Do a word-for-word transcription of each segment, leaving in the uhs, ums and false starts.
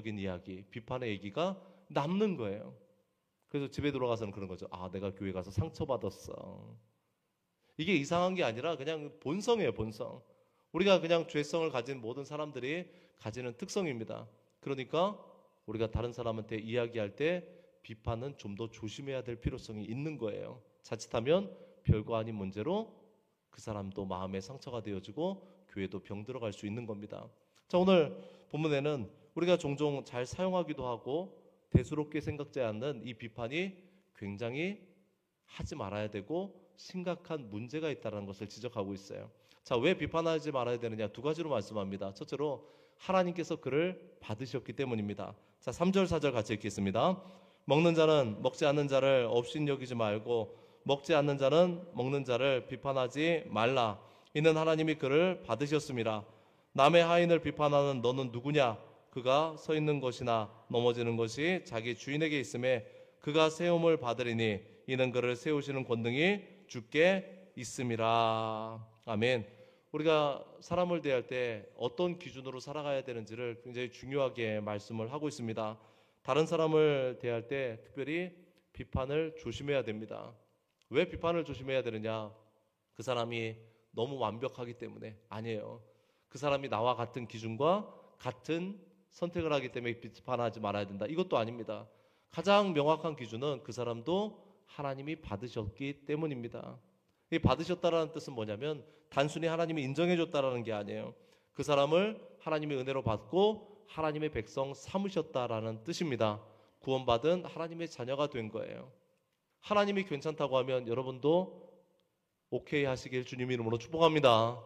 부정적인 이야기, 비판의 얘기가 남는 거예요. 그래서 집에 들어가서는 그런 거죠. 아, 내가 교회 가서 상처받았어. 이게 이상한 게 아니라 그냥 본성이에요, 본성. 우리가 그냥 죄성을 가진 모든 사람들이 가지는 특성입니다. 그러니까 우리가 다른 사람한테 이야기할 때 비판은 좀 더 조심해야 될 필요성이 있는 거예요. 자칫하면 별거 아닌 문제로 그 사람도 마음에 상처가 되어지고 교회도 병들어갈 수 있는 겁니다. 자, 오늘 본문에는 우리가 종종 잘 사용하기도 하고 대수롭게 생각지 않는 이 비판이 굉장히 하지 말아야 되고 심각한 문제가 있다는 것을 지적하고 있어요. 자, 왜 비판하지 말아야 되느냐? 두 가지로 말씀합니다. 첫째로 하나님께서 그를 받으셨기 때문입니다. 자, 삼 절 사 절 같이 읽겠습니다. 먹는 자는 먹지 않는 자를 업신여기지 말고 먹지 않는 자는 먹는 자를 비판하지 말라. 이는 하나님이 그를 받으셨습니다. 남의 하인을 비판하는 너는 누구냐? 그가 서 있는 것이나 넘어지는 것이 자기 주인에게 있음에 그가 세움을 받으리니 이는 그를 세우시는 권능이 주께 있음이라. 아멘. 우리가 사람을 대할 때 어떤 기준으로 살아가야 되는지를 굉장히 중요하게 말씀을 하고 있습니다. 다른 사람을 대할 때 특별히 비판을 조심해야 됩니다. 왜 비판을 조심해야 되느냐? 그 사람이 너무 완벽하기 때문에 아니에요. 그 사람이 나와 같은 기준과 같은 선택을 하기 때문에 비판하지 말아야 된다. 이것도 아닙니다. 가장 명확한 기준은 그 사람도 하나님이 받으셨기 때문입니다. 이 받으셨다라는 뜻은 뭐냐면 단순히 하나님이 인정해줬다라는 게 아니에요. 그 사람을 하나님의 은혜로 받고 하나님의 백성 삼으셨다라는 뜻입니다. 구원받은 하나님의 자녀가 된 거예요. 하나님이 괜찮다고 하면 여러분도 오케이 하시길 주님 이름으로 축복합니다.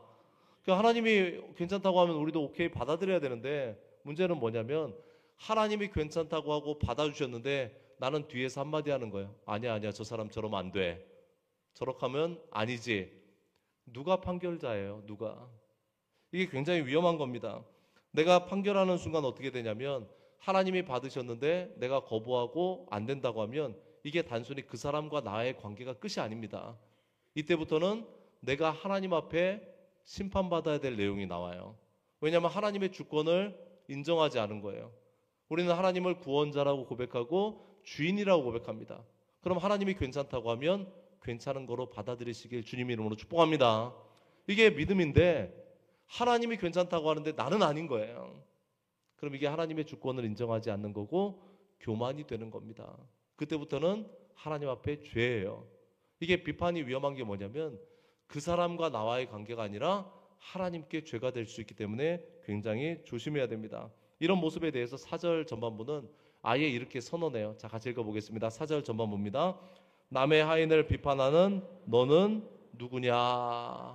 하나님이 괜찮다고 하면 우리도 오케이 받아들여야 되는데 문제는 뭐냐면 하나님이 괜찮다고 하고 받아주셨는데 나는 뒤에서 한마디 하는 거예요. 아니야 아니야 저 사람 저러면 안 돼. 저렇게 하면 아니지. 누가 판결자예요? 누가? 이게 굉장히 위험한 겁니다. 내가 판결하는 순간 어떻게 되냐면 하나님이 받으셨는데 내가 거부하고 안 된다고 하면 이게 단순히 그 사람과 나의 관계가 끝이 아닙니다. 이때부터는 내가 하나님 앞에 심판받아야 될 내용이 나와요. 왜냐하면 하나님의 주권을 인정하지 않은 거예요. 우리는 하나님을 구원자라고 고백하고 주인이라고 고백합니다. 그럼 하나님이 괜찮다고 하면 괜찮은 거로 받아들이시길 주님 이름으로 축복합니다. 이게 믿음인데 하나님이 괜찮다고 하는데 나는 아닌 거예요. 그럼 이게 하나님의 주권을 인정하지 않는 거고 교만이 되는 겁니다. 그때부터는 하나님 앞에 죄예요. 이게 비판이 위험한 게 뭐냐면 그 사람과 나와의 관계가 아니라 하나님께 죄가 될 수 있기 때문에 굉장히 조심해야 됩니다. 이런 모습에 대해서 사 절 전반부는 아예 이렇게 선언해요. 자, 같이 읽어보겠습니다. 사 절 전반부입니다. 남의 하인을 비판하는 너는 누구냐?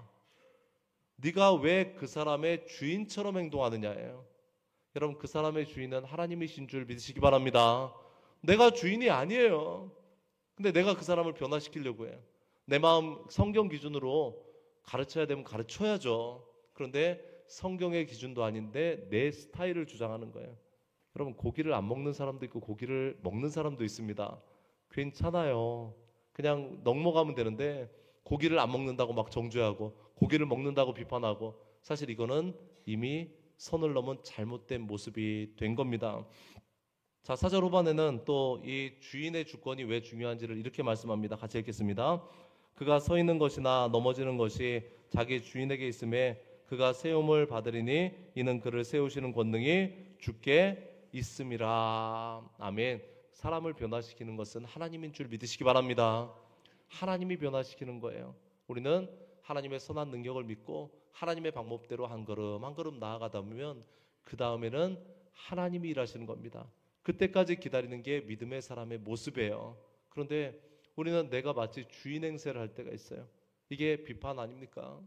네가 왜 그 사람의 주인처럼 행동하느냐예요. 여러분, 그 사람의 주인은 하나님이신 줄 믿으시기 바랍니다. 내가 주인이 아니에요. 근데 내가 그 사람을 변화시키려고 해요. 내 마음 성경 기준으로 가르쳐야 되면 가르쳐야죠. 그런데 성경의 기준도 아닌데 내 스타일을 주장하는 거예요. 여러분, 고기를 안 먹는 사람도 있고 고기를 먹는 사람도 있습니다. 괜찮아요. 그냥 넘어가면 되는데 고기를 안 먹는다고 막 정죄하고 고기를 먹는다고 비판하고 사실 이거는 이미 선을 넘은 잘못된 모습이 된 겁니다. 자, 사 절 후반에는 또 이 주인의 주권이 왜 중요한지를 이렇게 말씀합니다. 같이 읽겠습니다. 그가 서 있는 것이나 넘어지는 것이 자기 주인에게 있음에 그가 세움을 받으리니 이는 그를 세우시는 권능이 주께 있음이라. 아멘. 사람을 변화시키는 것은 하나님인 줄 믿으시기 바랍니다. 하나님이 변화시키는 거예요. 우리는 하나님의 선한 능력을 믿고 하나님의 방법대로 한 걸음 한 걸음 나아가다 보면 그 다음에는 하나님이 일하시는 겁니다. 그때까지 기다리는 게 믿음의 사람의 모습이에요. 그런데 우리는 내가 마치 주인 행세를 할 때가 있어요. 이게 비판 아닙니까?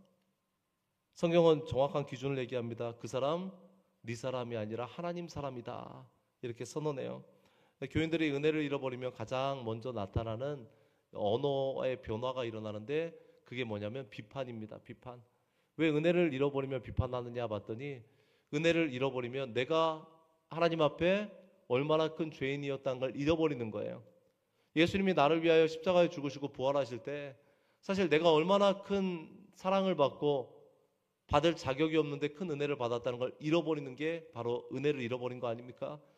성경은 정확한 기준을 얘기합니다. 그 사람 네 사람이 아니라 하나님 사람이다. 이렇게 선언해요. 교인들이 은혜를 잃어버리면 가장 먼저 나타나는 언어의 변화가 일어나는데 그게 뭐냐면 비판입니다. 비판. 왜 은혜를 잃어버리면 비판하느냐 봤더니 은혜를 잃어버리면 내가 하나님 앞에 얼마나 큰 죄인이었다는 걸 잃어버리는 거예요. 예수님이 나를 위하여 십자가에 죽으시고 부활하실 때 사실 내가 얼마나 큰 사랑을 받고 받을 자격이 없는데 큰 은혜를 받았다는 걸 잃어버리는 게 바로 은혜를 잃어버린 거 아닙니까?